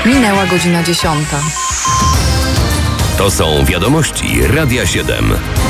Minęła godzina 10. To są wiadomości Radia 7.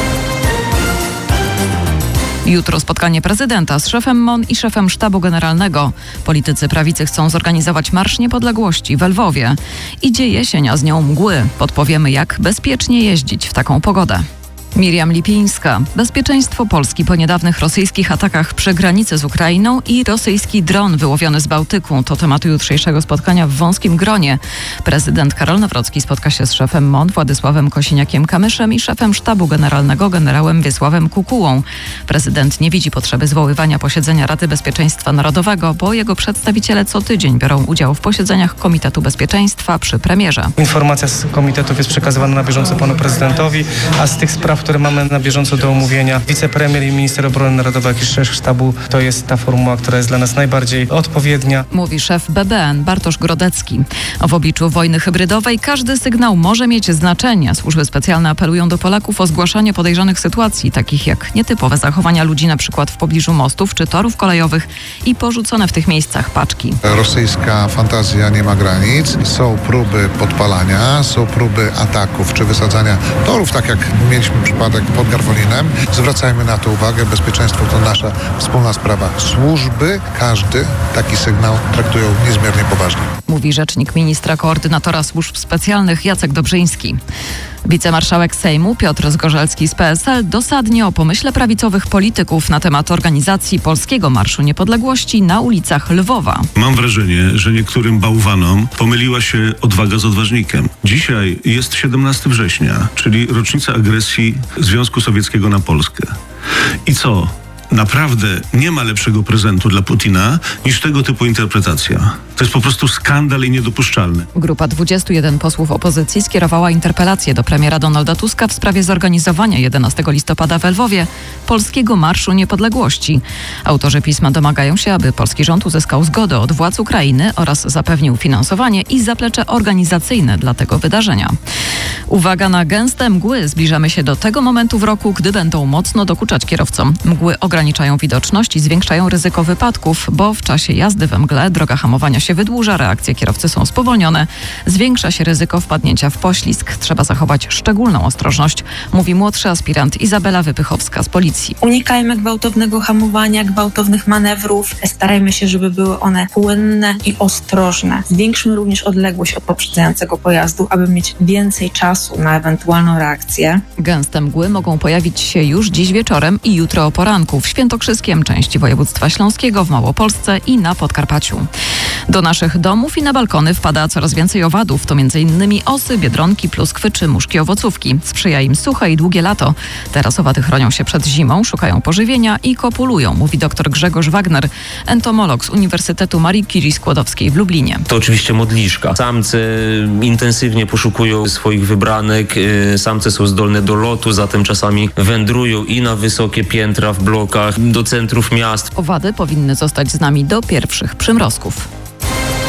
Jutro spotkanie prezydenta z szefem MON i szefem Sztabu Generalnego. Politycy prawicy chcą zorganizować Marsz Niepodległości w Lwowie. Idzie jesień, a z nią mgły. Podpowiemy, jak bezpiecznie jeździć w taką pogodę. Miriam Lipińska. Bezpieczeństwo Polski po niedawnych rosyjskich atakach przy granicy z Ukrainą i rosyjski dron wyłowiony z Bałtyku. To tematy jutrzejszego spotkania w wąskim gronie. Prezydent Karol Nawrocki spotka się z szefem MON Władysławem Kosiniakiem-Kamyszem i szefem Sztabu Generalnego generałem Wiesławem Kukułą. Prezydent nie widzi potrzeby zwoływania posiedzenia Rady Bezpieczeństwa Narodowego, bo jego przedstawiciele co tydzień biorą udział w posiedzeniach Komitetu Bezpieczeństwa przy premierze. Informacja z komitetów jest przekazywana na bieżąco panu prezydentowi, a z tych spraw, które mamy na bieżąco do omówienia, wicepremier i minister obrony narodowej, jak i szef sztabu, to jest ta formuła, która jest dla nas najbardziej odpowiednia. Mówi szef BBN Bartosz Grodecki. W obliczu wojny hybrydowej każdy sygnał może mieć znaczenie. Służby specjalne apelują do Polaków o zgłaszanie podejrzanych sytuacji, takich jak nietypowe zachowania ludzi na przykład w pobliżu mostów czy torów kolejowych i porzucone w tych miejscach paczki. Rosyjska fantazja nie ma granic. Są próby podpalania, są próby ataków czy wysadzania torów, tak jak mieliśmy przypadek pod Garwolinem. Zwracajmy na to uwagę. Bezpieczeństwo to nasza wspólna sprawa. Służby każdy taki sygnał traktują niezmiernie poważnie. Mówi rzecznik ministra koordynatora służb specjalnych Jacek Dobrzyński. Wicemarszałek Sejmu Piotr Zgorzelski z PSL dosadnie o pomyśle prawicowych polityków na temat organizacji Polskiego Marszu Niepodległości na ulicach Lwowa. Mam wrażenie, że niektórym bałwanom pomyliła się odwaga z odważnikiem. Dzisiaj jest 17 września, czyli rocznica agresji Związku Sowieckiego na Polskę. I co? Naprawdę nie ma lepszego prezentu dla Putina niż tego typu interpretacja. To jest po prostu skandal i niedopuszczalny. Grupa 21 posłów opozycji skierowała interpelację do premiera Donalda Tuska w sprawie zorganizowania 11 listopada w Lwowie Polskiego Marszu Niepodległości. Autorzy pisma domagają się, aby polski rząd uzyskał zgodę od władz Ukrainy oraz zapewnił finansowanie i zaplecze organizacyjne dla tego wydarzenia. Uwaga na gęste mgły. Zbliżamy się do tego momentu w roku, gdy będą mocno dokuczać kierowcom. Mgły ograniczają widoczność i zwiększają ryzyko wypadków, bo w czasie jazdy we mgle droga hamowania się wydłuża, reakcje kierowcy są spowolnione, zwiększa się ryzyko wpadnięcia w poślizg. Trzeba zachować szczególną ostrożność, mówi młodszy aspirant Izabela Wypychowska z policji. Unikajmy gwałtownego hamowania, gwałtownych manewrów. Starajmy się, żeby były one płynne i ostrożne. Zwiększmy również odległość od poprzedzającego pojazdu, aby mieć więcej czasu na ewentualną reakcję. Gęste mgły mogą pojawić się już dziś wieczorem i jutro o poranku w Świętokrzyskiem, części województwa śląskiego, w Małopolsce i na Podkarpaciu. Do naszych domów i na balkony wpada coraz więcej owadów. To m.in. osy, biedronki, pluskwy czy muszki owocówki. Sprzyja im suche i długie lato. Teraz owady chronią się przed zimą, szukają pożywienia i kopulują, mówi dr Grzegorz Wagner, entomolog z Uniwersytetu Marii Curie Skłodowskiej w Lublinie. To oczywiście modliszka. Samce intensywnie poszukują swoich wybranek. Samce są zdolne do lotu, zatem czasami wędrują i na wysokie piętra w blokach, do centrów miast. Owady powinny zostać z nami do pierwszych przymrozków.